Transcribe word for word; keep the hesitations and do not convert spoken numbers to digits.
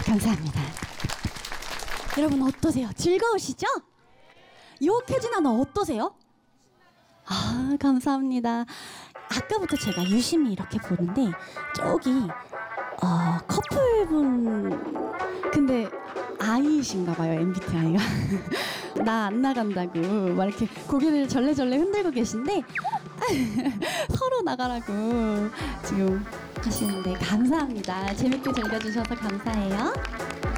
감사합니다. 여러분 어떠세요? 즐거우시죠? 요케진 아나 어떠세요? 아, 감사합니다. 아까부터 제가 유심히 이렇게 보는데 저기 어, 커플분 근데 아이신가 봐요. 엠비티아이가 나 안 나간다고 막 이렇게 고개를 절레절레 흔들고 계신데 서로 나가라고 지금 하시는데 감사합니다. 재밌게 즐겨주셔서 감사해요.